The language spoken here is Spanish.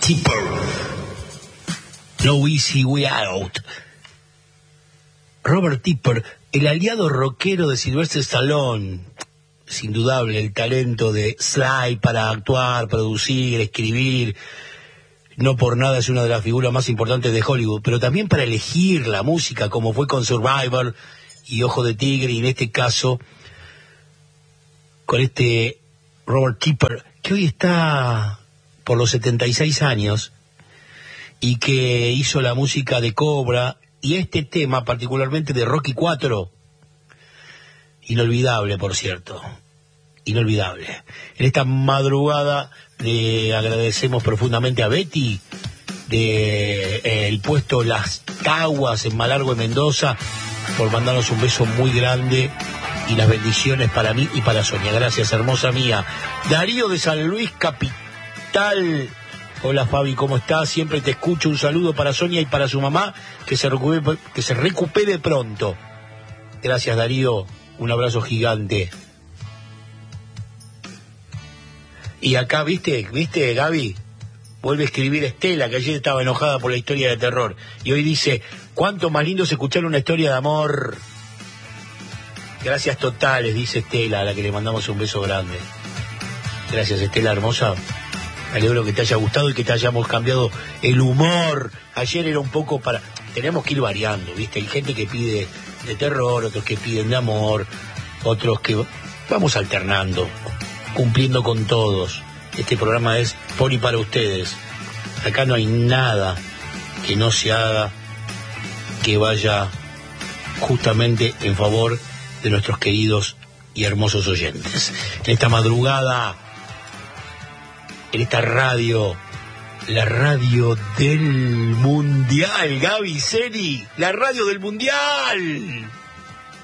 Tipper, No Easy Way Out. Robert Tipper, el aliado rockero de Sylvester Stallone. Es indudable el talento de Sly para actuar, producir, escribir. No por nada es una de las figuras más importantes de Hollywood, pero también para elegir la música, como fue con Survivor y Ojo de Tigre, y en este caso con este Robert Tipper, que hoy está por los 76 años y que hizo la música de Cobra y este tema particularmente de Rocky 4. Inolvidable, por cierto. Inolvidable. En esta madrugada le agradecemos profundamente a Betty de el puesto Las Taguas en Malargüe, Mendoza, por mandarnos un beso muy grande y las bendiciones para mí y para Sonia. Gracias, hermosa mía. Darío de San Luis Capital. Hola, Fabi, ¿cómo estás? Siempre te escucho. Un saludo para Sonia y para su mamá, que se recupere pronto. Gracias, Darío. Un abrazo gigante. Y acá, ¿viste, Gaby? Vuelve a escribir Estela, que ayer estaba enojada por la historia de terror. Y hoy dice, cuánto más lindo es escuchar una historia de amor. Gracias totales, dice Estela, a la que le mandamos un beso grande. Gracias, Estela, hermosa. Me alegro que te haya gustado y que te hayamos cambiado el humor. Ayer era un poco para... Tenemos que ir variando, ¿viste? Hay gente que pide de terror, otros que piden de amor, otros que... Vamos alternando, cumpliendo con todos. Este programa es por y para ustedes. Acá no hay nada que no se haga que vaya justamente en favor de nuestros queridos y hermosos oyentes. En esta madrugada, en esta radio, la radio del Mundial, Gaby Seri, la radio del Mundial.